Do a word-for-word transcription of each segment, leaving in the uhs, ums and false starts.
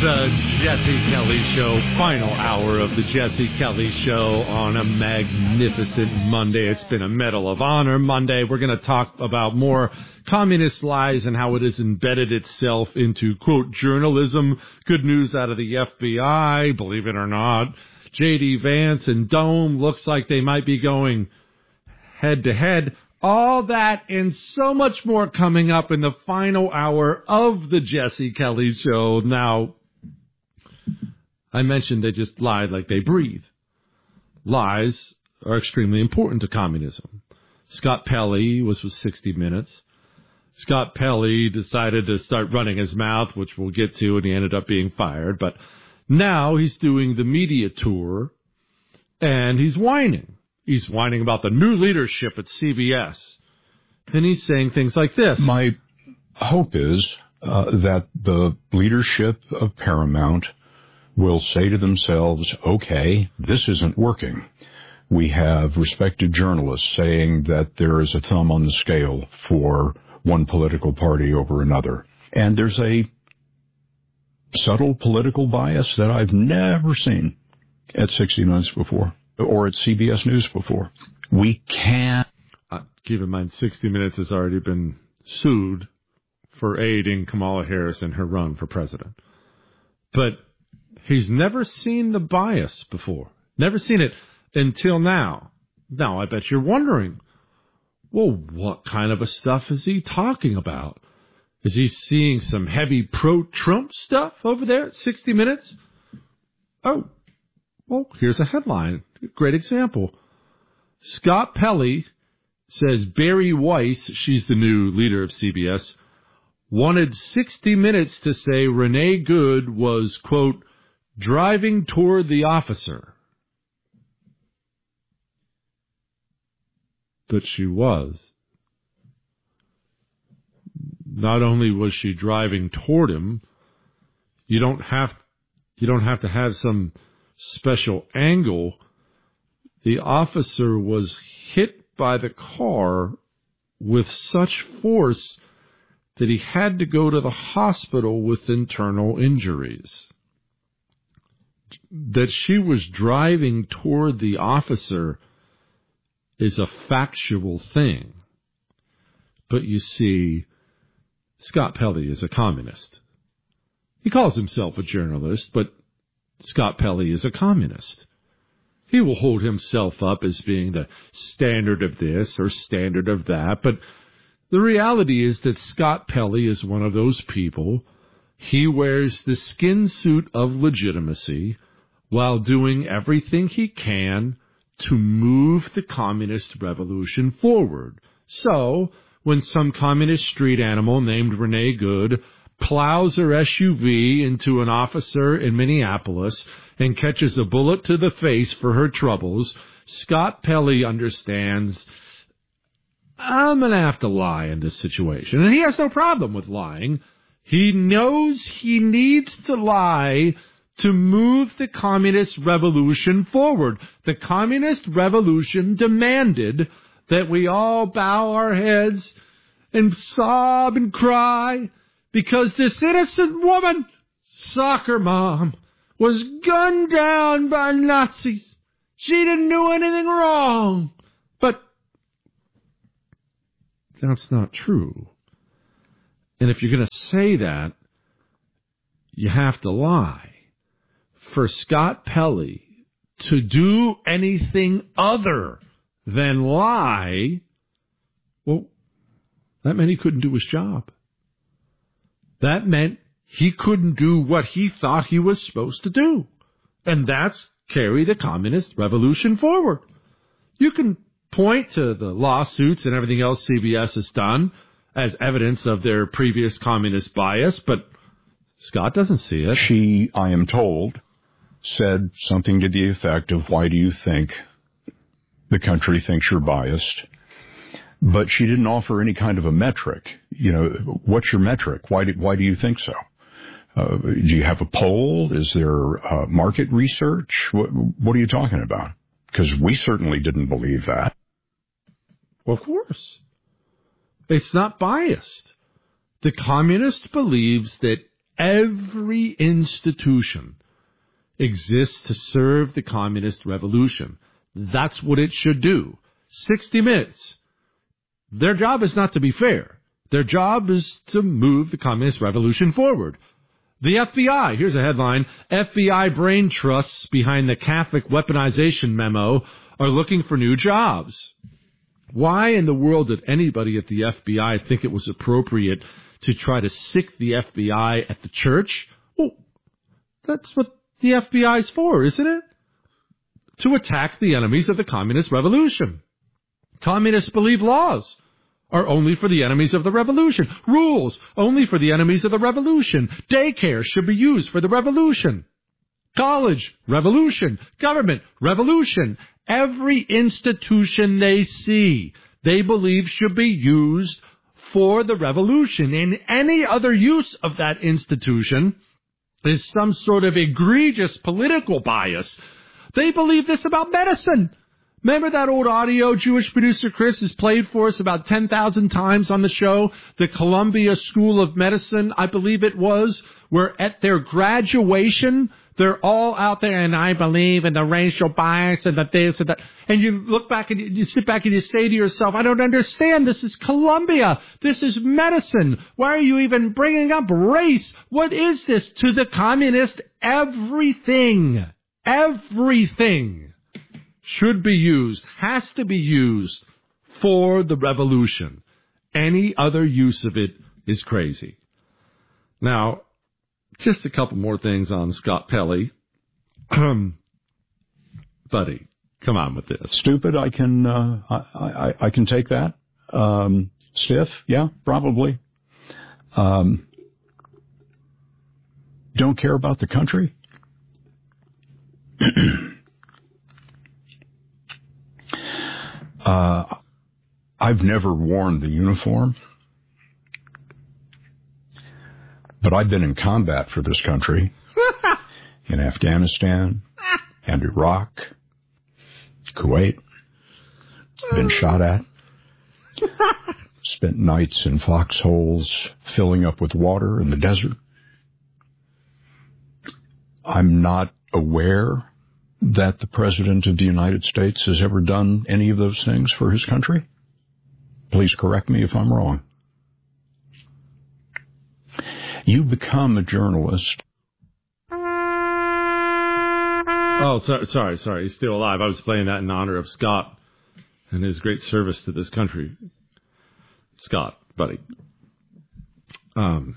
The Jesse Kelly Show, final hour of the Jesse Kelly Show on a magnificent Monday. It's been a Medal of Honor Monday. We're going to talk about more communist lies and how it has embedded itself into, quote, journalism. Good news out of the F B I, believe it or not. J D Vance and Dome looks like they might be going head-to-head. All that and so much more coming up in the final hour of the Jesse Kelly Show. Now, I mentioned they just lied like they breathe. Lies are extremely important to communism. Scott Pelley was with sixty minutes. Scott Pelley decided to start running his mouth, which we'll get to, and he ended up being fired. But now he's doing the media tour, and he's whining. He's whining about the new leadership at C B S. And he's saying things like this. My hope is uh, that the leadership of Paramount will say to themselves, okay, this isn't working. We have respected journalists saying that there is a thumb on the scale for one political party over another. And there's a subtle political bias that I've never seen at sixty minutes before or at C B S News before. We can't. Uh, keep in mind, sixty minutes has already been sued for aiding Kamala Harris in her run for president. But he's never seen the bias before. Never seen it until now. Now, I bet you're wondering, well, what kind of a stuff is he talking about? Is he seeing some heavy pro-Trump stuff over there at sixty minutes? Oh, well, here's a headline. Great example. Scott Pelley says Bari Weiss, she's the new leader of C B S, wanted sixty minutes to say Renee Good was, quote, driving toward the officer. But she was. Not only was she driving toward him, you don't have you don't have to have some special angle. The officer was hit by the car with such force that he had to go to the hospital with internal injuries. That she was driving toward the officer is a factual thing. But you see, Scott Pelley is a communist. He calls himself a journalist, but Scott Pelley is a communist. He will hold himself up as being the standard of this or standard of that, but the reality is that Scott Pelley is one of those people. He wears the skin suit of legitimacy while doing everything he can to move the communist revolution forward. So, when some communist street animal named Renee Good plows her S U V into an officer in Minneapolis and catches a bullet to the face for her troubles, Scott Pelley understands, I'm going to have to lie in this situation. And he has no problem with lying. He knows he needs to lie to move the communist revolution forward. The communist revolution demanded that we all bow our heads and sob and cry because this innocent woman, soccer mom, was gunned down by Nazis. She didn't do anything wrong. But that's not true. And if you're going to say that, you have to lie. For Scott Pelley to do anything other than lie, well, that meant he couldn't do his job. That meant he couldn't do what he thought he was supposed to do. And that's carry the communist revolution forward. You can point to the lawsuits and everything else C B S has done as evidence of their previous communist bias, but Scott doesn't see it. She, I am told, said something to the effect of, why do you think the country thinks you're biased? But she didn't offer any kind of a metric. You know, what's your metric? Why do, why do you think so? Uh, do you have a poll? Is there uh, market research? What, what are you talking about? Because we certainly didn't believe that. Well, of course. It's not biased. The communist believes that Every institution exists to serve the communist revolution. That's what it should do. sixty minutes. Their job is not to be fair. Their job is to move the communist revolution forward. The F B I, here's a headline, F B I brain trusts behind the Catholic weaponization memo are looking for new jobs. Why in the world did anybody at the F B I think it was appropriate to try to sick the F B I at the church? Well, that's what the F B I is for, isn't it? To attack the enemies of the communist revolution. Communists believe laws are only for the enemies of the revolution. Rules only for the enemies of the revolution. Daycare should be used for the revolution. College, revolution. Government, revolution. Every institution they see, they believe should be used for the revolution. And any other use of that institution is some sort of egregious political bias. They believe this about medicine. Remember that old audio Jewish producer Chris has played for us about ten thousand times on the show? The Columbia School of Medicine, I believe it was, where at their graduation, they're all out there, and I believe in the racial bias and the this and that. And you look back and you, you sit back and you say to yourself, I don't understand. This is Columbia. This is medicine. Why are you even bringing up race? What is this? To the communist, everything, everything should be used, has to be used for the revolution. Any other use of it is crazy. Now, just a couple more things on Scott Pelley. Um, buddy, come on with this. Stupid, I can uh, I, I, I can take that. Um, stiff, yeah, probably. Um, don't care about the country. uh, I've never worn the uniform. But I've been in combat for this country, in Afghanistan and Iraq, Kuwait, been shot at, spent nights in foxholes filling up with water in the desert. I'm not aware that the President of the United States has ever done any of those things for his country. Please correct me if I'm wrong. You become a journalist. Oh, sorry, sorry, sorry. He's still alive. I was playing that in honor of Scott and his great service to this country. Scott, buddy. Um,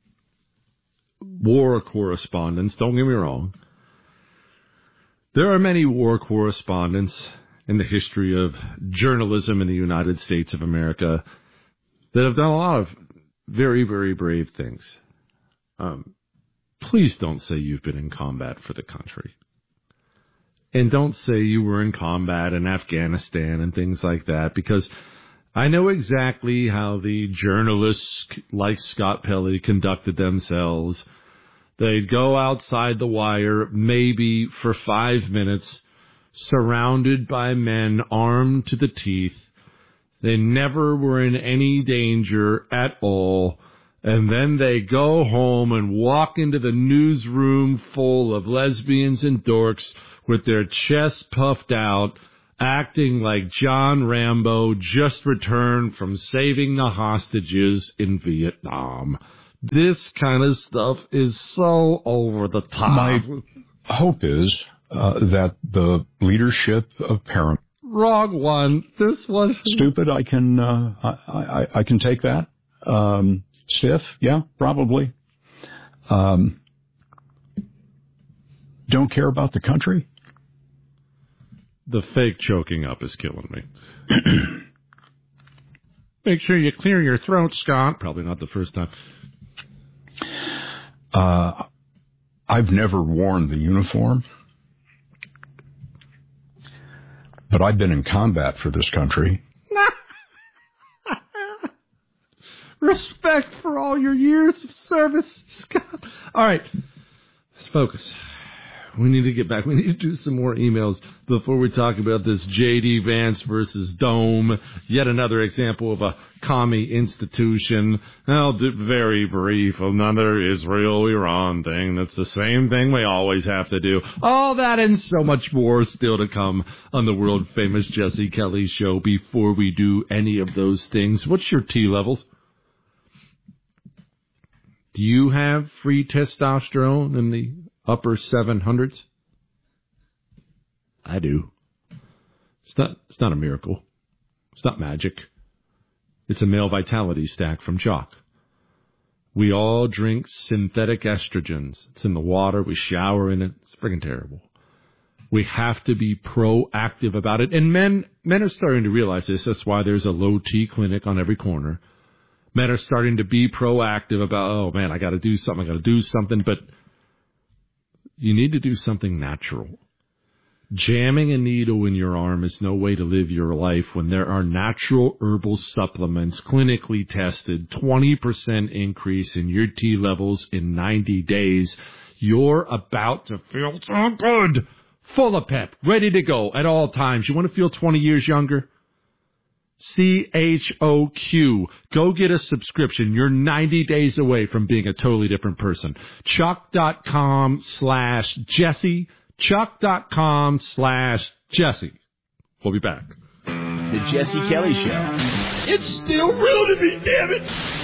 war correspondents, don't get me wrong. There are many war correspondents in the history of journalism in the United States of America that have done a lot of very, very brave things. Um, please don't say you've been in combat for the country. And don't say you were in combat in Afghanistan and things like that, because I know exactly how the journalists like Scott Pelley conducted themselves. They'd go outside the wire maybe for five minutes, surrounded by men armed to the teeth. They never were in any danger at all. And then they go home and walk into the newsroom full of lesbians and dorks with their chests puffed out, acting like John Rambo just returned from saving the hostages in Vietnam. This kind of stuff is so over the top. My hope is uh, that the leadership of Paramount. Wrong one. This one. Stupid, I can uh, I, I, I can take that. Um, stiff, yeah, probably. Um, don't care about the country. The fake choking up is killing me. Make sure you clear your throat, Scott. Probably not the first time. Uh, I've never worn the uniform, but I've been in combat for this country. Respect for all your years of service, Scott. All right, let's focus. We need to get back. We need to do some more emails before we talk about this J D. Vance versus Dome. Yet another example of a commie institution. Well, very brief. Another Israel-Iran thing. That's the same thing we always have to do. All that and so much more still to come on the world-famous Jesse Kelly Show. Before we do any of those things, what's your T levels? Do you have free testosterone in the upper seven hundreds? I do. It's not, it's not a miracle. It's not magic. It's a male vitality stack from Jock. We all drink synthetic estrogens. It's in the water. We shower in it. It's friggin' terrible. We have to be proactive about it. And men, men are starting to realize this. That's why there's a low T clinic on every corner. Men are starting to be proactive about, oh, man, I got to do something. I got to do something. But you need to do something natural. Jamming a needle in your arm is no way to live your life when there are natural herbal supplements, clinically tested, twenty percent increase in your T levels in ninety days. You're about to feel so good, full of pep, ready to go at all times. You want to feel twenty years younger? C H O Q. Go get a subscription. You're ninety days away from being a totally different person. Chuck.com slash Jesse. Chuck.com slash Jesse. We'll be back. The Jesse Kelly Show. It's still real to me, damn it.